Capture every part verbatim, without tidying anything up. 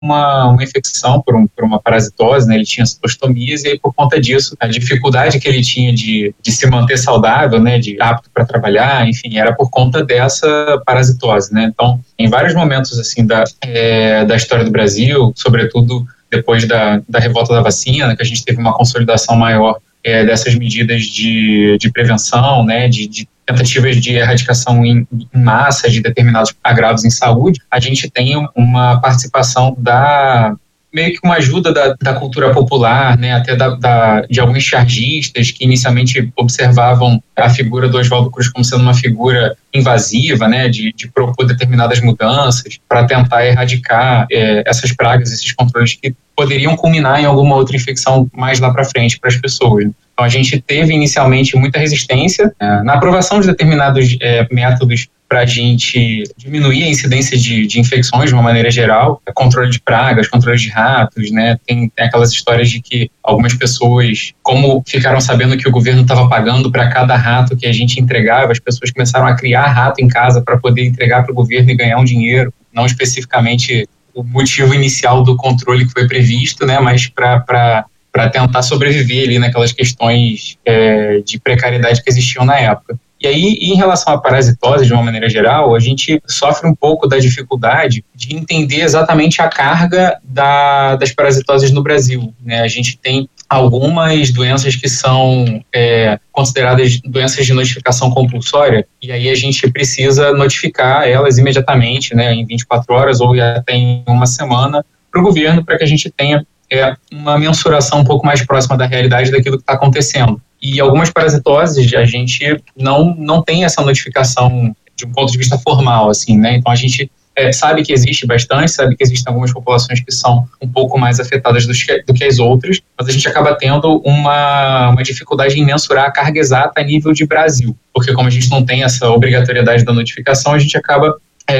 uma, uma infecção por, um, por uma parasitose, né? Ele tinha cistostomias, e aí, por conta disso, a dificuldade que ele tinha de, de se manter saudável, né? De apto para trabalhar, enfim, era por conta dessa parasitose, né? Então, em vários momentos, assim, da, é, da história do Brasil, sobretudo depois da, da revolta da vacina, que a gente teve uma consolidação maior é, dessas medidas de, de prevenção, né? De, de tentativas de erradicação em, em massa de determinados agravos em saúde, a gente tem uma participação da... meio que uma ajuda da, da cultura popular, né, até da, da, de alguns chargistas que inicialmente observavam a figura do Oswaldo Cruz como sendo uma figura invasiva, né, de, de propor determinadas mudanças para tentar erradicar é, essas pragas, esses controles que poderiam culminar em alguma outra infecção mais lá para frente para as pessoas. Então a gente teve inicialmente muita resistência é, na aprovação de determinados é, métodos para a gente diminuir a incidência de, de infecções de uma maneira geral, controle de pragas, controle de ratos, né? Tem, tem aquelas histórias de que algumas pessoas, como ficaram sabendo que o governo estava pagando para cada rato que a gente entregava, as pessoas começaram a criar rato em casa para poder entregar para o governo e ganhar um dinheiro, não especificamente o motivo inicial do controle que foi previsto, né? Mas para para tentar sobreviver ali naquelas questões é, de precariedade que existiam na época. E aí, em relação à parasitose, de uma maneira geral, a gente sofre um pouco da dificuldade de entender exatamente a carga da, das parasitoses no Brasil, né? A gente tem algumas doenças que são é, consideradas doenças de notificação compulsória, e aí a gente precisa notificar elas imediatamente, né, em vinte e quatro horas ou até em uma semana, para o governo, para que a gente tenha é, uma mensuração um pouco mais próxima da realidade daquilo que está acontecendo. E algumas parasitoses a gente não, não tem essa notificação de um ponto de vista formal, assim, né? Então a gente é, sabe que existe bastante, sabe que existem algumas populações que são um pouco mais afetadas do que, do que as outras, mas a gente acaba tendo uma, uma dificuldade em mensurar a carga exata a nível de Brasil, porque como a gente não tem essa obrigatoriedade da notificação, a gente acaba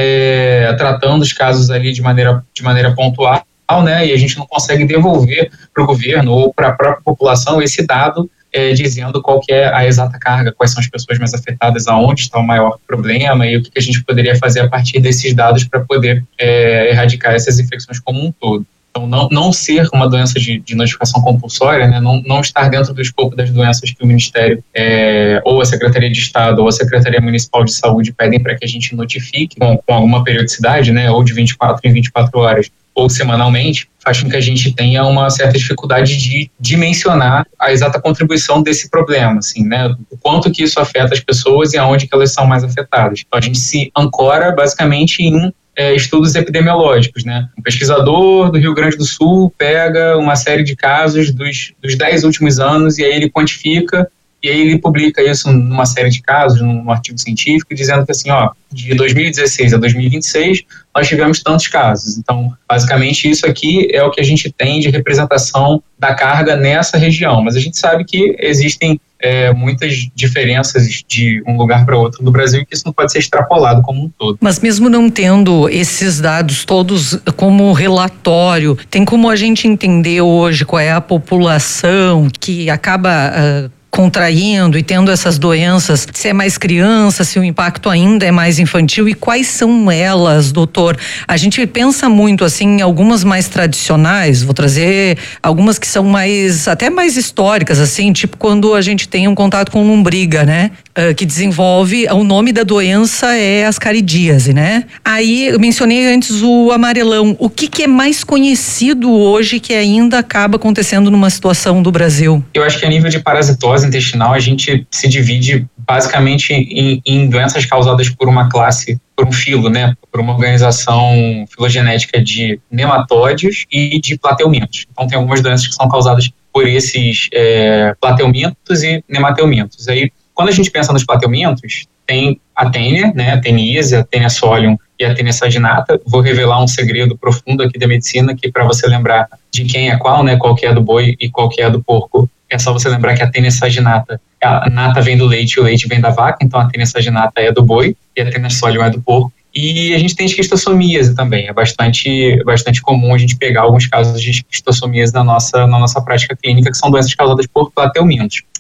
é, tratando os casos ali de maneira, de maneira pontual, né? E a gente não consegue devolver para o governo ou para a própria população esse dado É, dizendo qual que é a exata carga, quais são as pessoas mais afetadas, aonde está o maior problema e o que a gente poderia fazer a partir desses dados para poder é, erradicar essas infecções como um todo. Então, não, não ser uma doença de, de notificação compulsória, né, não, não estar dentro do escopo das doenças que o Ministério, é, ou a Secretaria de Estado, ou a Secretaria Municipal de Saúde pedem para que a gente notifique com, com alguma periodicidade, né, ou de vinte e quatro em vinte e quatro horas, ou semanalmente, faz com que a gente tenha uma certa dificuldade de dimensionar a exata contribuição desse problema, assim, né? O quanto que isso afeta as pessoas e aonde que elas são mais afetadas. Então, a gente se ancora basicamente em é, estudos epidemiológicos, né? Um pesquisador do Rio Grande do Sul pega uma série de casos dos, dos dez últimos anos e aí ele quantifica e aí ele publica isso numa série de casos, num artigo científico, dizendo que assim, ó, de dois mil e dezesseis a dois mil e vinte e seis, nós tivemos tantos casos. Então, basicamente, isso aqui é o que a gente tem de representação da carga nessa região. Mas a gente sabe que existem é, muitas diferenças de um lugar para outro no Brasil e que isso não pode ser extrapolado como um todo. Mas mesmo não tendo esses dados todos como relatório, tem como a gente entender hoje qual é a população que acaba Uh, contraindo e tendo essas doenças, se é mais criança, se o impacto ainda é mais infantil e quais são elas, doutor? A gente pensa muito assim em algumas mais tradicionais, vou trazer algumas que são mais, até mais históricas, assim, tipo quando a gente tem um contato com lombriga, né? Uh, que desenvolve, o nome da doença é ascaridíase, né? Aí eu mencionei antes o amarelão. O que que é mais conhecido hoje que ainda acaba acontecendo numa situação do Brasil? Eu acho que a nível de parasitose intestinal a gente se divide basicamente em, em doenças causadas por uma classe, por um filo, né? Por uma organização filogenética de nematóides e de plateumintos. Então tem algumas doenças que são causadas por esses é, plateumintos e nemateumintos. Aí quando a gente pensa nos plateumintos, tem a tênia, né, a teníase, a tênia solium e a tênia saginata. Vou revelar um segredo profundo aqui da medicina, que para você lembrar de quem é qual, né, qual que é do boi e qual que é do porco, é só você lembrar que a tênia saginata, a nata vem do leite e o leite vem da vaca, então a tênia saginata é do boi e a tênia solium é do porco. E a gente tem esquistossomíase também, é bastante, bastante comum a gente pegar alguns casos de esquistossomíase na nossa, na nossa prática clínica, que são doenças causadas por plateumintos.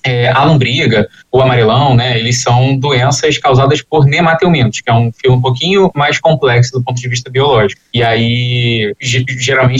é, a lombriga, o amarelão, né, eles são doenças causadas por nemateumintos, que é um fio um pouquinho mais complexo do ponto de vista biológico. E aí, geralmente,